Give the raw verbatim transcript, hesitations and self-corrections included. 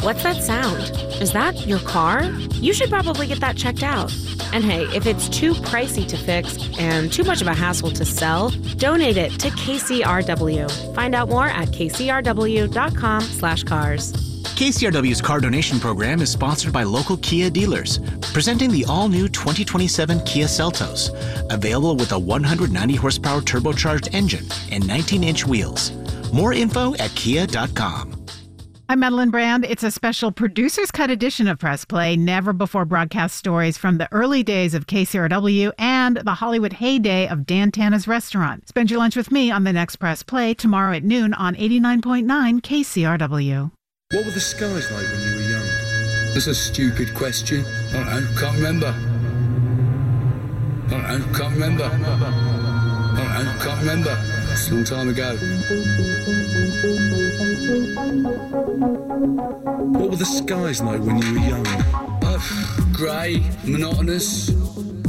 What's that sound? Is that your car? You should probably get that checked out. And hey, if it's too pricey to fix and too much of a hassle to sell, donate it to K C R W. Find out more at kcrw.com slash cars. K C R W's car donation program is sponsored by local Kia dealers, presenting the all-new twenty twenty-seven Kia Seltos, available with a one hundred ninety horsepower turbocharged engine and nineteen inch wheels. More info at kia dot com. I'm Madeline Brand. It's a special producer's cut edition of Press Play, never before broadcast stories from the early days of K C R W and the Hollywood heyday of Dan Tana's Restaurant. Spend your lunch with me on the next Press Play tomorrow at noon on eighty-nine point nine K C R W. What were the skies like when you were young? That's a stupid question. I don't know, can't remember. I don't know, can't remember. I don't know, can't remember. It's a long time ago. What were the skies like when you were young? Uh, grey, monotonous.